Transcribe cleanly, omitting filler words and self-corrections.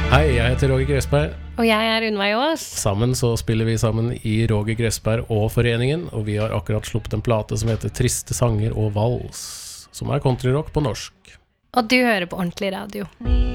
Hei, jeg heter Roger Gressberg. Og jeg er Unnveig Aas. Sammen så spiller vi sammen i Roger Gressberg og Foreningen, og vi har akkurat sluppet en plate som heter Triste sanger og vals, som er countryrock på norsk. Og du hører på ordentlig radio.